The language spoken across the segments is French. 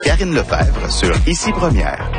Karine Lefebvre sur Ici Première.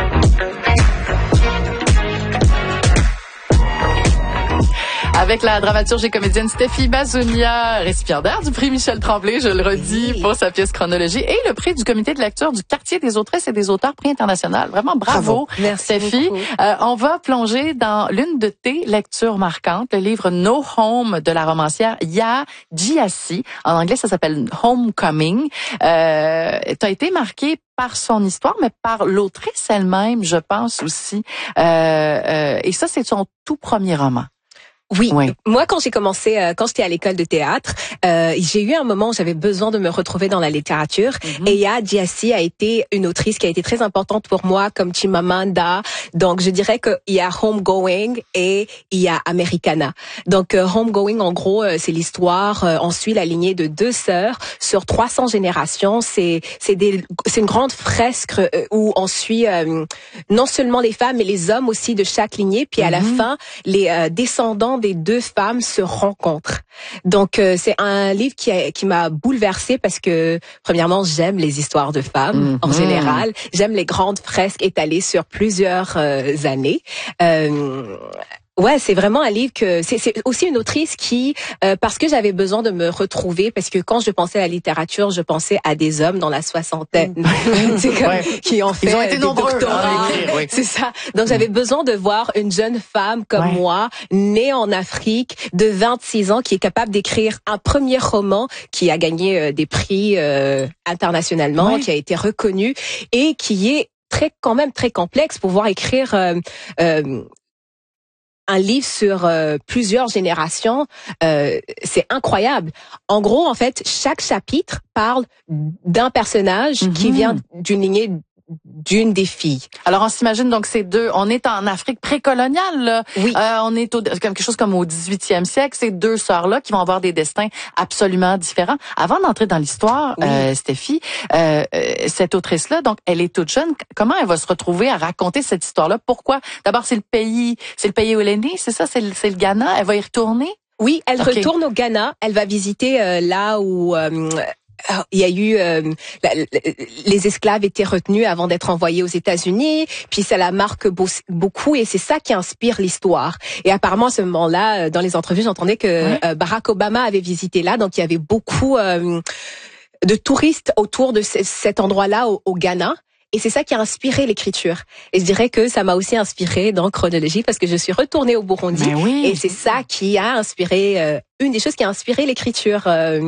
Avec la dramaturge et comédienne Stéphie Mazzugna, récipiendaire du prix Michel Tremblay, je le redis, pour sa pièce Chronologie, et le prix du comité de lecture du quartier des autrices et des auteurs, prix international. Vraiment bravo. Merci Stéphie. On va plonger dans l'une de tes lectures marquantes, le livre No Home de la romancière Yaa Gyasi. En anglais, ça s'appelle Homecoming. T'as été marquée par son histoire, mais par l'autrice elle-même, je pense aussi. Et ça, c'est son tout premier roman. Oui. Moi, quand j'ai commencé, quand j'étais à l'école de théâtre, j'ai eu un moment où j'avais besoin de me retrouver dans la littérature. Et Yaa Gyasi a été une autrice qui a été très importante pour moi, comme Chimamanda. Donc, je dirais qu'il y a Homegoing et il y a Americana. Donc, Homegoing, en gros, c'est l'histoire. On suit la lignée de 2 sœurs sur 300 générations. C'est une grande fresque où on suit non seulement les femmes, mais les hommes aussi de chaque lignée. Puis à la fin, les descendants des 2 femmes se rencontrent. Donc c'est un livre qui m'a bouleversée parce que premièrement, j'aime les histoires de femmes en général, j'aime les grandes fresques étalées sur plusieurs années. Ouais, c'est vraiment un livre que c'est aussi une autrice qui parce que j'avais besoin de me retrouver, parce que quand je pensais à la littérature, je pensais à des hommes dans la soixantaine qui ont fait Ils ont été nombreux doctorats. C'est ça. Donc j'avais besoin de voir une jeune femme comme moi, née en Afrique, de 26 ans, qui est capable d'écrire un premier roman qui a gagné des prix internationalement, qui a été reconnu et qui est quand même très complexe pour pouvoir écrire un livre sur plusieurs générations, c'est incroyable. En gros, en fait, chaque chapitre parle d'un personnage qui vient d'une lignée d'une des filles. Alors, on s'imagine donc on est en Afrique précoloniale, là. Oui. On est quelque chose comme au 18e siècle. Ces 2 sœurs-là qui vont avoir des destins absolument différents. Avant d'entrer dans l'histoire, Stéphie, cette autrice-là, donc, elle est toute jeune. Comment elle va se retrouver à raconter cette histoire-là? Pourquoi? D'abord, c'est le pays où elle est née, c'est ça? C'est le Ghana? Elle va y retourner? Oui, elle retourne au Ghana. Elle va visiter là où il y a eu les esclaves étaient retenus avant d'être envoyés aux États-Unis, puis ça la marque beaucoup et c'est ça qui inspire l'histoire. Et apparemment à ce moment-là, dans les entrevues, j'entendais que Barack Obama avait visité là, donc il y avait beaucoup de touristes autour de cet endroit-là au Ghana. Et c'est ça qui a inspiré l'écriture. Et je dirais que ça m'a aussi inspiré dans Chronologie parce que je suis retournée au Burundi. Et c'est ça qui a inspiré, une des choses qui a inspiré l'écriture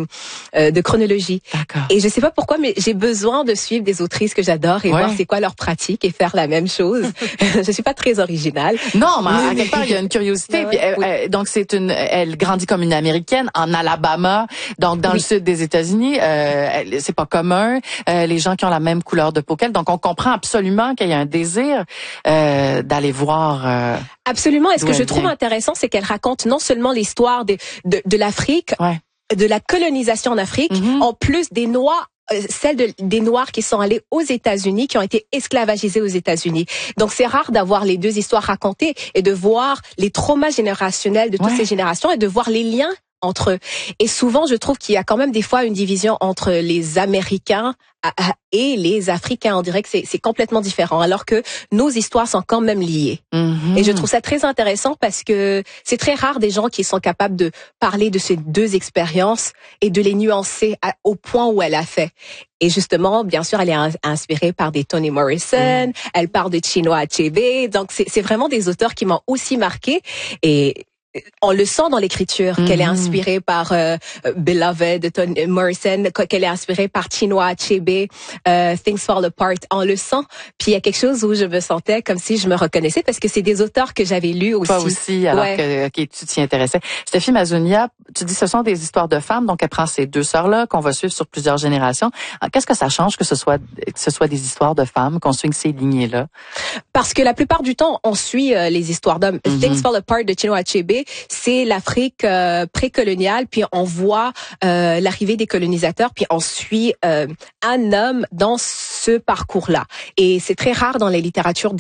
de Chronologie. D'accord. Et je sais pas pourquoi, mais j'ai besoin de suivre des autrices que j'adore et voir c'est quoi leur pratique et faire la même chose. Je suis pas très originale. Non, mais à quelque part, il y a une curiosité. Puis, donc, elle grandit comme une Américaine en Alabama, donc dans le sud des États-Unis. C'est pas commun, les gens qui ont la même couleur de peau qu'elle. Donc, on comprend absolument qu'il y a un désir d'aller voir. Absolument. Et ce que je trouve intéressant, c'est qu'elle raconte non seulement l'histoire de l'Afrique, de la colonisation en Afrique, en plus des Noirs, des Noirs qui sont allés aux États-Unis, qui ont été esclavagisés aux États-Unis. Donc c'est rare d'avoir les 2 histoires racontées et de voir les traumas générationnels de toutes ces générations et de voir les liens entre eux. Et souvent, je trouve qu'il y a quand même des fois une division entre les Américains et les Africains. On dirait que c'est complètement différent, alors que nos histoires sont quand même liées. Et je trouve ça très intéressant parce que c'est très rare des gens qui sont capables de parler de ces 2 expériences et de les nuancer au point où elle a fait. Et justement, bien sûr, elle est inspirée par des Toni Morrison, elle parle de Chinua Achebe, donc c'est vraiment des auteurs qui m'ont aussi marquée. Et on le sent dans l'écriture qu'elle est inspirée par Beloved de Toni Morrison, qu'elle est inspirée par Chinua Achebe, Things Fall Apart. On le sent. Puis il y a quelque chose où je me sentais comme si je me reconnaissais parce que c'est des auteurs que j'avais lus aussi. Toi aussi, alors que tu t'y intéressais. Stéphie Mazzugna, tu dis ce sont des histoires de femmes, donc elle prend ces 2 sœurs-là qu'on va suivre sur plusieurs générations. Qu'est-ce que ça change que ce soit des histoires de femmes, qu'on suive ces lignées-là? Parce que la plupart du temps, on suit les histoires d'hommes. Things Fall Apart de Chinua Achebe, c'est l'Afrique précoloniale, puis on voit l'arrivée des colonisateurs, puis on suit un homme dans ce parcours-là. Et c'est très rare dans la littérature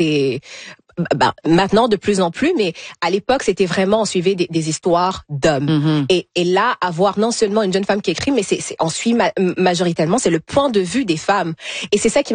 maintenant de plus en plus, mais à l'époque c'était vraiment on suivait des histoires d'hommes. Et là avoir non seulement une jeune femme qui écrit, mais on suit majoritairement c'est le point de vue des femmes. Et c'est ça qui